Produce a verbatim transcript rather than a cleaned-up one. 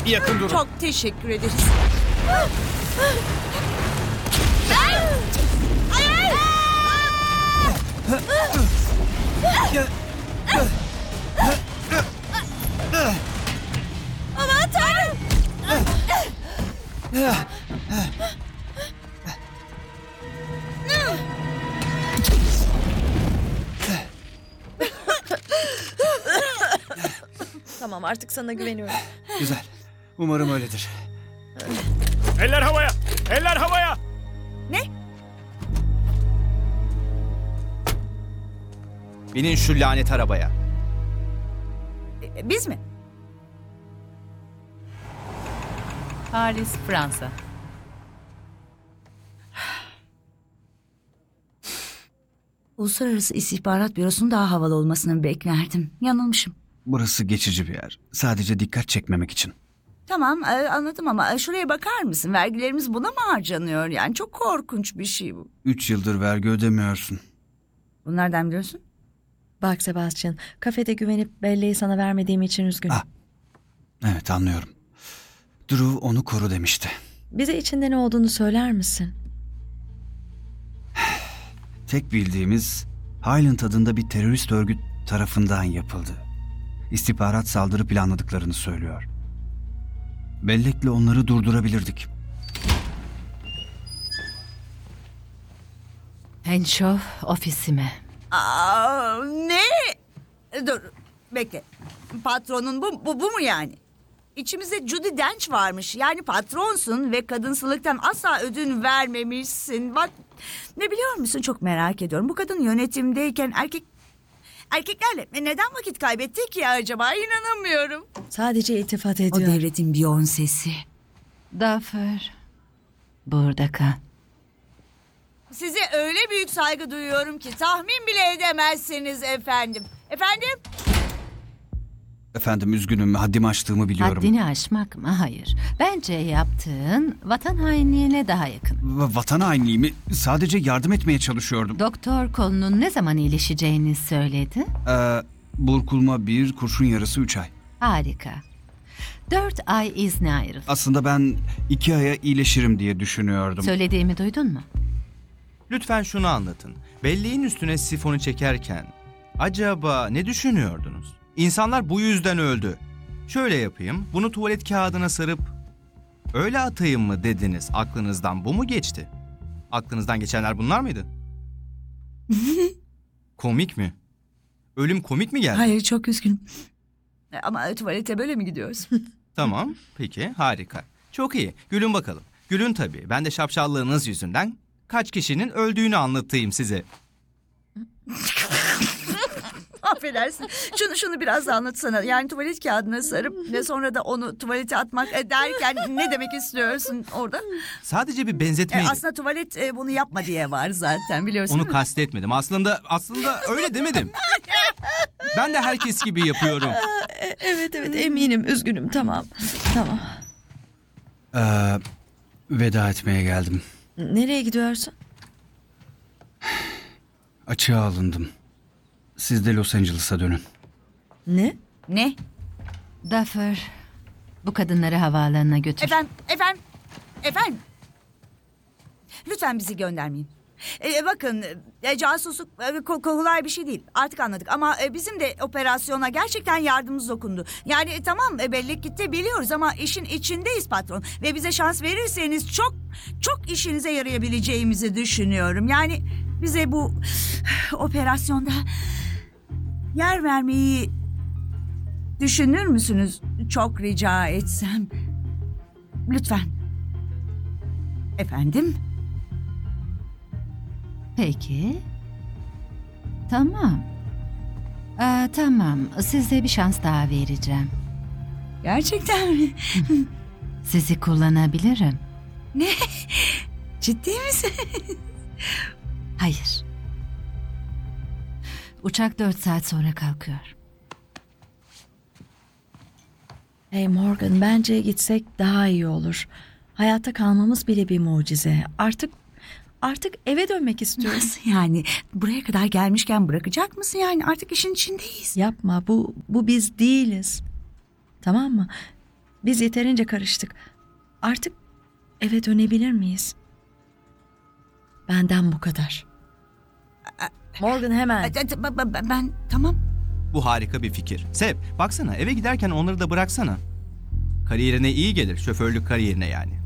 Yakın durun. Çok teşekkür ederiz. Aman Tanrım! Tamam, artık sana güveniyorum. Güzel. Umarım öyledir. Eller havaya! Eller havaya! Ne? Binin şu lanet arabaya. E, Biz mi? Paris, Fransa. Uluslararası İstihbarat Bürosu'nun daha havalı olmasını beklerdim. Yanılmışım. Burası geçici bir yer. Sadece dikkat çekmemek için. Tamam e, anladım ama e, şuraya bakar mısın? Vergilerimiz buna mı harcanıyor? Yani çok korkunç bir şey bu. Üç yıldır vergi ödemiyorsun. Bunu nereden biliyorsun? Bak Sebastian, kafede güvenip belleği sana vermediğim için üzgünüm. Ah. Evet, anlıyorum. Drew onu koru demişti. Bize içinde ne olduğunu söyler misin? Tek bildiğimiz Highland adında bir terörist örgüt tarafından yapıldı. İstihbarat saldırı planladıklarını söylüyor. Bellekle onları durdurabilirdik. Henshaw ofisime. Aa, ne? Dur bekle. Patronun bu, bu, bu mu yani? İçimizde Judy Dench varmış. Yani patronsun ve kadınsılıktan asla ödün vermemişsin. Bak ne biliyor musun, çok merak ediyorum. Bu kadın yönetimdeyken erkek erkeklerle neden vakit kaybetti ki acaba? İnanamıyorum. Sadece iltifat O ediyor. devletin Beyoncé'si. Duffer, burada kal. Size öyle büyük saygı duyuyorum ki tahmin bile edemezsiniz efendim. Efendim? Efendim, üzgünüm, haddimi aştığımı biliyorum. Haddini aşmak mı? Hayır. Bence yaptığın vatan hainliğine daha yakın. Va- Vatan hainliği mi? Sadece yardım etmeye çalışıyordum. Doktor kolunun ne zaman iyileşeceğini söyledi. Ee, burkulma bir, kurşun yarısı üç ay. Harika. Dört ay izne ayrıl. Aslında ben iki aya iyileşirim diye düşünüyordum. Söylediğimi duydun mu? Lütfen şunu anlatın. Belleğin üstüne sifonu çekerken acaba ne düşünüyordunuz? İnsanlar bu yüzden öldü. Şöyle yapayım, bunu tuvalet kağıdına sarıp öyle atayım mı dediniz? Aklınızdan bu mu geçti? Aklınızdan geçenler bunlar mıydı? Komik mi? Ölüm komik mi geldi? Hayır, çok üzgünüm. Ama tuvalete böyle mi gidiyorsun? Tamam, peki, harika. Çok iyi, gülün bakalım. Gülün tabii, ben de şapşallığınız yüzünden kaç kişinin öldüğünü anlatayım size. Affedersin. Şunu şunu biraz da anlatsana. Yani tuvalet kağıdına sarıp ve sonra da onu tuvalete atmak derken ne demek istiyorsun orada? Sadece bir E, benzetmeydi. aslında tuvalet e, bunu yapma diye var zaten, biliyorsun. Onu kastetmedim. Aslında aslında öyle demedim. Ben de herkes gibi yapıyorum. Evet evet eminim, üzgünüm, tamam. Tamam. Ee, veda etmeye geldim. Nereye gidiyorsun? Açığa alındım. Siz de Los Angeles'a dönün. Ne? Ne? Duffer, bu kadınları havaalanına götür. Efendim, efendim, efendim. Lütfen bizi göndermeyin. E, bakın, e, casusluk e, ko- kolay bir şey değil. Artık anladık ama e, bizim de operasyona gerçekten yardımımız dokundu. Yani e, tamam e, bellek gitti biliyoruz ama işin içindeyiz patron. Ve bize şans verirseniz çok çok işinize yarayabileceğimizi düşünüyorum. Yani bize bu operasyonda yer vermeyi düşünür müsünüz? Çok rica etsem. Lütfen. Efendim? Peki. Tamam. Aa, tamam, size bir şans daha vereceğim. Gerçekten mi? Sizi kullanabilirim. Ne? Ciddi misin? Hayır. Uçak dört saat sonra kalkıyor. Hey Morgan, bence gitsek daha iyi olur. Hayatta kalmamız bile bir mucize. Artık artık eve dönmek istiyorum. Nasıl yani? Buraya kadar gelmişken bırakacak mısın yani? Artık işin içindeyiz. Yapma, bu bu biz değiliz. Tamam mı? Biz yeterince karıştık. Artık eve dönebilir miyiz? Benden bu kadar. Morgan hemen. E, e, b- b- Ben tamam. Bu harika bir fikir. Sev, baksana eve giderken onları da bıraksana. Kariyerine iyi gelir, şoförlük kariyerine yani.